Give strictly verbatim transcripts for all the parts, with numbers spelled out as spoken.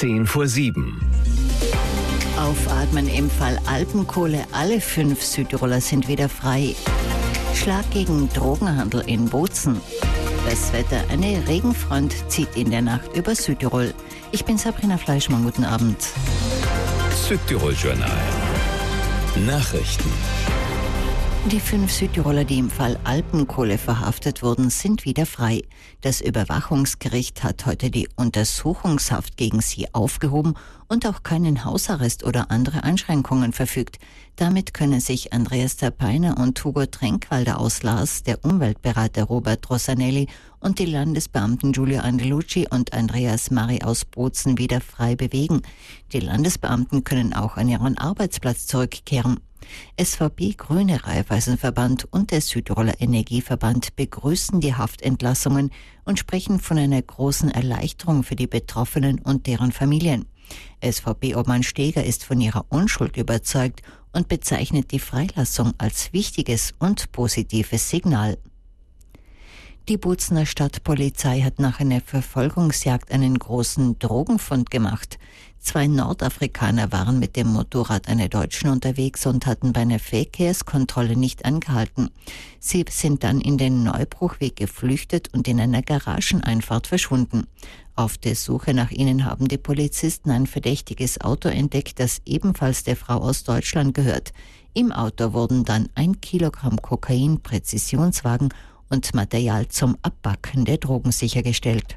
Zehn vor sieben. Aufatmen im Fall Alpenkohle. Alle fünf Südtiroler sind wieder frei. Schlag gegen Drogenhandel in Bozen. Das Wetter, eine Regenfront zieht in der Nacht über Südtirol. Ich bin Sabrina Fleischmann, guten Abend. Südtirol-Journal. Nachrichten. Die fünf Südtiroler, die im Fall Alpenkohle verhaftet wurden, sind wieder frei. Das Überwachungsgericht hat heute die Untersuchungshaft gegen sie aufgehoben und auch keinen Hausarrest oder andere Einschränkungen verfügt. Damit können sich Andreas Terpeiner und Hugo Trenkwalder aus Lars, der Umweltberater Robert Rossanelli und die Landesbeamten Giulio Angelucci und Andreas Mari aus Bozen wieder frei bewegen. Die Landesbeamten können auch an ihren Arbeitsplatz zurückkehren. S V B, Grüne Raiffeisenverband und der Südtiroler Energieverband begrüßen die Haftentlassungen und sprechen von einer großen Erleichterung für die Betroffenen und deren Familien. S V B-Obmann Steger ist von ihrer Unschuld überzeugt und bezeichnet die Freilassung als wichtiges und positives Signal. Die Bozener Stadtpolizei hat nach einer Verfolgungsjagd einen großen Drogenfund gemacht. Zwei Nordafrikaner waren mit dem Motorrad einer Deutschen unterwegs und hatten bei einer Verkehrskontrolle nicht angehalten. Sie sind dann in den Neubruchweg geflüchtet und in einer Garageneinfahrt verschwunden. Auf der Suche nach ihnen haben die Polizisten ein verdächtiges Auto entdeckt, das ebenfalls der Frau aus Deutschland gehört. Im Auto wurden dann ein Kilogramm Kokain, Präzisionswagen und Material zum Abbacken der Drogen sichergestellt.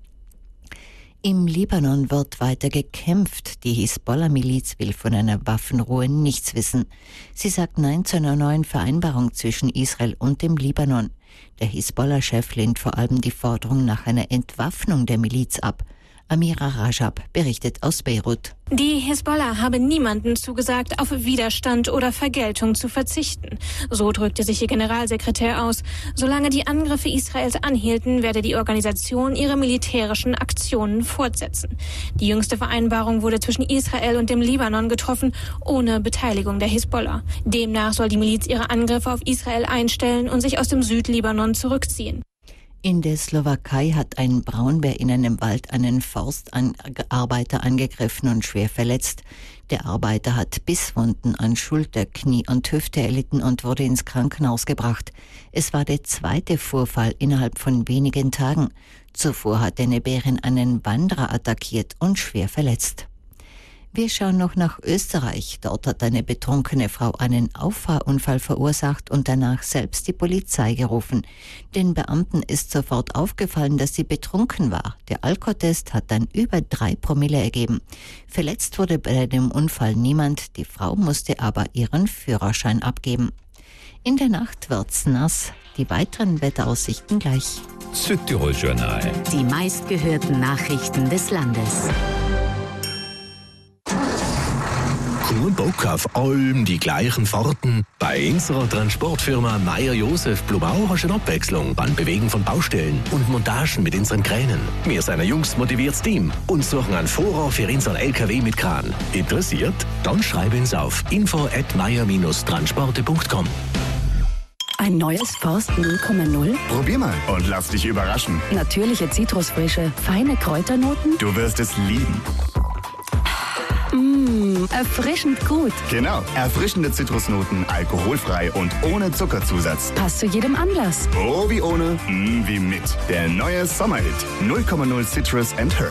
Im Libanon wird weiter gekämpft. Die Hisbollah-Miliz will von einer Waffenruhe nichts wissen. Sie sagt Nein zu einer neuen Vereinbarung zwischen Israel und dem Libanon. Der Hisbollah-Chef lehnt vor allem die Forderung nach einer Entwaffnung der Miliz ab. Amira Rajab berichtet aus Beirut. Die Hisbollah habe niemandem zugesagt, auf Widerstand oder Vergeltung zu verzichten. So drückte sich ihr Generalsekretär aus. Solange die Angriffe Israels anhielten, werde die Organisation ihre militärischen Aktionen fortsetzen. Die jüngste Vereinbarung wurde zwischen Israel und dem Libanon getroffen, ohne Beteiligung der Hisbollah. Demnach soll die Miliz ihre Angriffe auf Israel einstellen und sich aus dem Südlibanon zurückziehen. In der Slowakei hat ein Braunbär in einem Wald einen Forstarbeiter angegriffen und schwer verletzt. Der Arbeiter hat Bisswunden an Schulter, Knie und Hüfte erlitten und wurde ins Krankenhaus gebracht. Es war der zweite Vorfall innerhalb von wenigen Tagen. Zuvor hat eine Bärin einen Wanderer attackiert und schwer verletzt. Wir schauen noch nach Österreich. Dort hat eine betrunkene Frau einen Auffahrunfall verursacht und danach selbst die Polizei gerufen. Den Beamten ist sofort aufgefallen, dass sie betrunken war. Der Alkotest hat dann über drei Promille ergeben. Verletzt wurde bei dem Unfall niemand. Die Frau musste aber ihren Führerschein abgeben. In der Nacht wird's nass. Die weiteren Wetteraussichten gleich. Südtirol-Journal. Die meistgehörten Nachrichten des Landes. Kein Bock auf allem die gleichen Fahrten? Bei unserer Transportfirma Meyer-Josef Blumau hast du eine Abwechslung beim Bewegen von Baustellen und Montagen mit unseren Kränen. Wir sind ein jungs motiviertes Team und suchen einen Fahrer für unseren L K W mit Kran. Interessiert? Dann schreib uns auf info at meyer Bindestrich transporte punkt com. Ein neues Forst null Komma null? Probier mal und lass dich überraschen. Natürliche Zitrusfrische, feine Kräuternoten? Du wirst es lieben. Mmh, erfrischend gut. Genau, erfrischende Zitrusnoten, alkoholfrei und ohne Zuckerzusatz. Passt zu jedem Anlass. Oh, wie ohne, mm, wie mit. Der neue Sommerhit null Komma null Citrus and Herb.